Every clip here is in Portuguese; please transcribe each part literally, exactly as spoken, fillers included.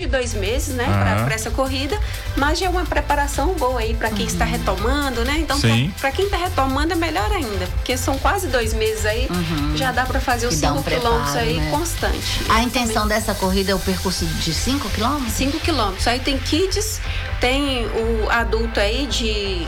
dois meses, né, Uhum. para essa corrida, mas já é uma preparação boa aí para quem uhum. está retomando, né? Então, para quem está retomando é melhor ainda, porque são quase dois meses aí, uhum. já dá para fazer os cinco quilômetros um aí, né? Constante. A intenção dessa corrida é o percurso de cinco quilômetros? cinco quilômetros. Aí tem kids, tem o adulto aí de...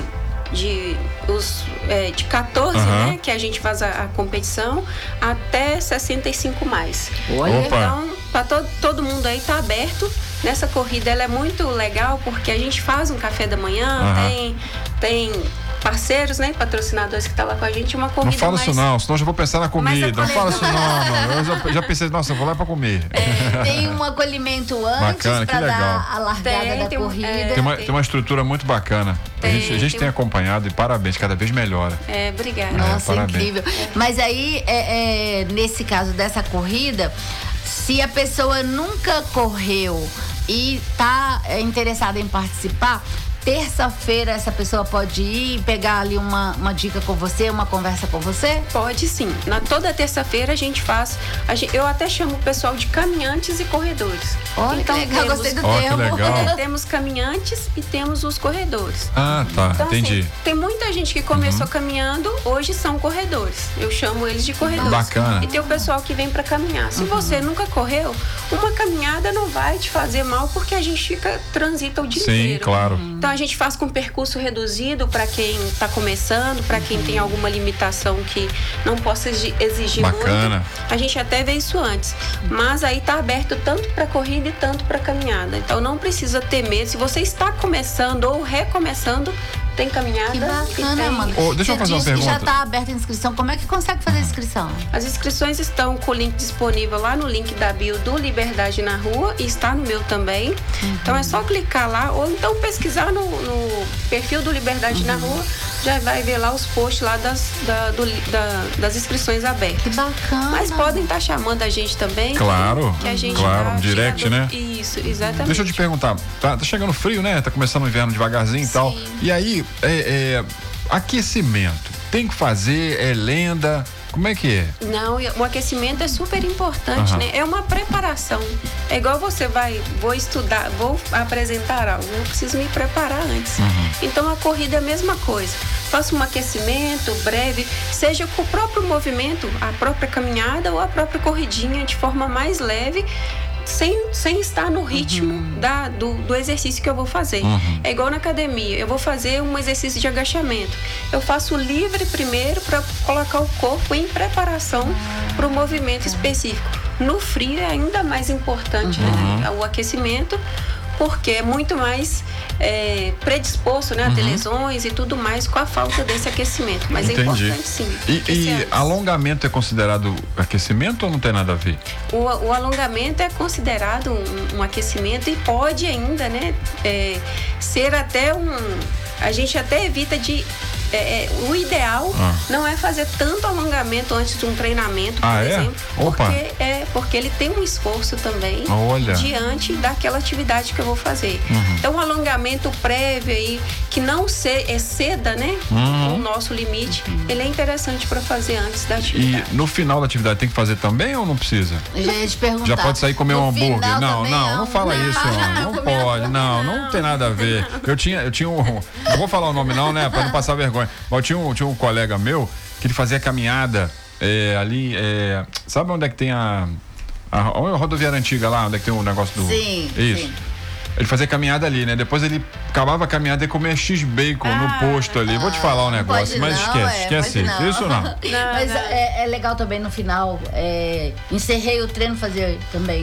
de os é, de quatorze, uhum. né, que a gente faz a, a competição, até sessenta e cinco mais. Olha. Então, para todo, todo mundo aí tá aberto. Nessa corrida ela é muito legal porque a gente faz um café da manhã, uhum. tem tem parceiros, né, patrocinadores que tá lá com a gente, uma corrida. Não fala mais... isso não, senão eu já vou pensar na comida. Não fala isso não, não. Eu já, já pensei, nossa, eu vou lá para comer. É, tem um acolhimento antes para dar a largada tem, da tem, corrida. É, tem, uma, tem uma estrutura muito bacana. Tem, a gente, a gente tem, tem acompanhado e parabéns, cada vez melhora. É, obrigada. Nossa, é, incrível. É. Mas aí, é, é, nesse caso dessa corrida, se a pessoa nunca correu e tá é, interessada em participar, terça-feira essa pessoa pode ir e pegar ali uma, uma dica com você, uma conversa com você? Pode sim. Na, toda terça-feira a gente faz, a gente, eu até chamo o pessoal de caminhantes e corredores. Olha, então, que legal, temos, gostei do oh, termo. legal. Temos caminhantes e temos os corredores. Ah, tá, então, entendi. Assim, tem muita gente que começou uhum. caminhando, hoje são corredores. Eu chamo eles de corredores. Bacana. E tem o pessoal que vem para caminhar. Se uhum. você nunca correu, uma caminhada não vai te fazer mal porque a gente fica, transita o dia Sim, inteiro. Sim, claro. Uhum. Então a gente faz com percurso reduzido para quem está começando, para quem uhum. tem alguma limitação que não possa exigir Bacana. muito. A gente até vê isso antes. Mas aí tá aberto tanto para corrida e tanto para caminhada. Então não precisa ter medo. Se você está começando ou recomeçando, tem caminhada. Que bacana, tem... mano. Oh, deixa eu fazer uma pergunta. Já está aberta a inscrição. Como é que consegue fazer a inscrição? As inscrições estão com o link disponível lá no link da bio do Liberdade na Rua e está no meu também. Uhum. Então é só clicar lá ou então pesquisar no, no perfil do Liberdade uhum. na Rua. Já vai ver lá os posts lá das, da, do, da, das inscrições abertas. Que bacana. Mas podem estar tá chamando a gente também. Claro. Que a gente claro, tá um direct, chegando... né? Isso, exatamente. Deixa eu te perguntar, tá, tá chegando frio, né? Tá começando o inverno devagarzinho e tal. E aí, é, é, aquecimento, tem que fazer, é lenda... Como é que é? Não, o aquecimento é super importante, uhum. né? É uma preparação. É igual você vai, vou estudar, vou apresentar algo, eu preciso me preparar antes. Uhum. Então a corrida é a mesma coisa. Faça um aquecimento breve, seja com o próprio movimento, a própria caminhada ou a própria corridinha de forma mais leve. Sem, sem estar no ritmo uhum. da, do, do exercício que eu vou fazer. Uhum. É igual na academia, eu vou fazer um exercício de agachamento. Eu faço livre primeiro para colocar o corpo em preparação ah. para o movimento específico. No frio é ainda mais importante uhum. né, o aquecimento, porque é muito mais é, predisposto, né, a ter uhum. lesões e tudo mais com a falta desse aquecimento. Mas Entendi. é importante sim. E, e alongamento é considerado aquecimento ou não tem nada a ver? O, o alongamento é considerado um, um aquecimento e pode ainda, né, é, ser até um... A gente até evita de... É, é, o ideal ah. não é fazer tanto alongamento antes de um treinamento, por ah, exemplo, é? Opa. porque é porque ele tem um esforço também Olha. diante daquela atividade que eu vou fazer. Uhum. Então, um alongamento prévio aí que não se, exceda, né, uhum. o nosso limite, uhum. ele é interessante para fazer antes da atividade. E no final da atividade tem que fazer também ou não precisa? Já ia te perguntar. Já pode sair comer no um hambúrguer? Não, não, não, não fala não, isso, não, não, não pode, não, não, não tem nada a ver. Eu tinha, eu tinha um, não vou falar o nome não, né, para não passar vergonha. Mas tinha um, tinha um colega meu que ele fazia caminhada é, ali, é, sabe onde é que tem a, a, a rodoviária antiga lá, onde é que tem o negócio do... Sim, isso. Sim. Ele fazia caminhada ali, né? Depois ele acabava a caminhada e comia X-Bacon ah, no posto ali. Vou te falar um negócio, mas não, esquece, é, esquece isso. Não. Isso não. não mas não. É, é legal também no final, é, encerrei o treino, fazer também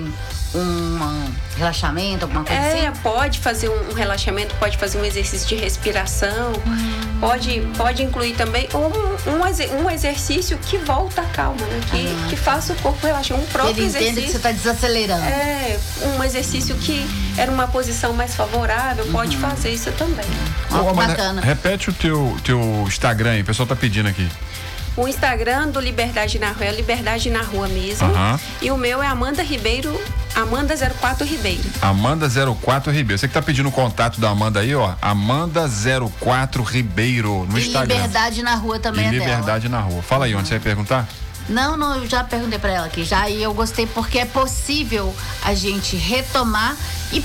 um relaxamento, alguma coisa é, assim? Pode fazer um, um relaxamento, pode fazer um exercício de respiração, hum. pode, pode incluir também um, um, um exercício que volta a calma, né? Que, ah. que faça o corpo relaxar. Um próprio Ele exercício. Ele entende que você está desacelerando. É, um exercício que era uma posição mais favorável, uhum. pode fazer isso também. Oh, bacana. Repete o teu, teu Instagram aí, o pessoal tá pedindo aqui. O Instagram do Liberdade na Rua é Liberdade na Rua mesmo. Uhum. E o meu é Amanda Ribeiro, Amanda zero quatro Ribeiro. Amanda zero quatro Ribeiro. Você que tá pedindo o contato da Amanda aí, ó. Amanda zero quatro Ribeiro no e Instagram. Liberdade na Rua também e é Liberdade dela. na Rua. Fala aí, onde você vai perguntar? Não, não, eu já perguntei pra ela aqui já, e eu gostei porque é possível a gente retomar e